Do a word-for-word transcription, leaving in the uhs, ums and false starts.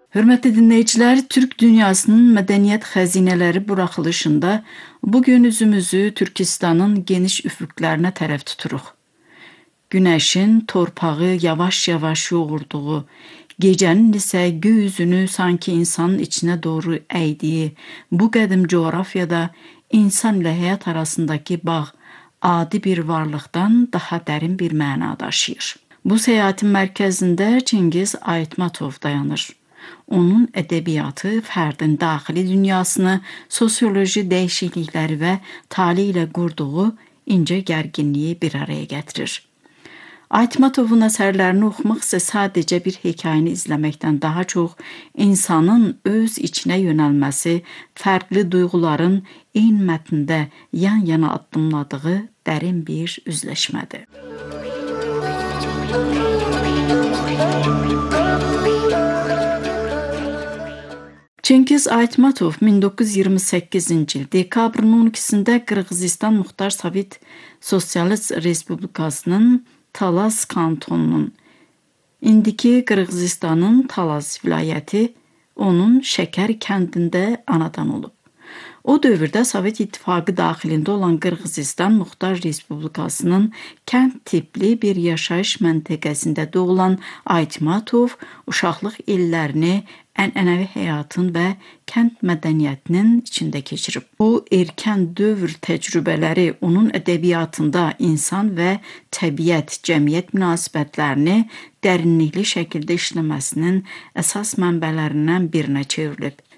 Hörmətli dinləyicilər, Türk dünyasının mədəniyyət xəzinələri buraxılışında bugün üzümüzü Türkistanın geniş üfüqlərinə tərəf tuturuq. Günəşin torpağı yavaş-yavaş yoğurduğu, gecənin isə göy üzünü sanki insanın içinə doğru əydiyi bu qədim coğrafiyada insan ilə həyat arasındakı bağ adi bir varlıqdan daha dərin bir məna daşıyır. Bu səyahətin mərkəzində Çingiz Aytmatov dayanır. Onun ədəbiyyatı fərdin daxili dünyasını, sosioloji dəyişiklikləri və tali ilə qurduğu incə gərginliyi bir araya gətirir. Aytmatovun əsərlərini oxumaq isə sadəcə bir hekayəni izləməkdən daha çox insanın öz içinə yönəlməsi, fərqli duyğuların eyni mətndə yan-yana addımladığı dərin bir üzləşmədir. Çingiz Aytmatov min doqquz yüz iyirmi səkkizinci il dekabrın on ikisində Qırğızistan Muxtar Sovet Sosialist Respublikasının Talas kantonunun, indiki Qırğızistanın Talas vilayəti, onun Şəkər kəndində anadan olub. O dövrdə Sovet İttifaqı daxilində olan Qırğızistan Muxtar Respublikasının kənd tipli bir yaşayış məntəqəsində doğulan Aytmatov uşaqlıq illərini ənənəvi həyatın və kənd mədəniyyətinin içində keçirib. Bu erkən dövr təcrübələri onun ədəbiyyatında insan və təbiət, cəmiyyət münasibətlərini dərinlikli şəkildə işləməsinin əsas mənbələrindən birinə çevrilib.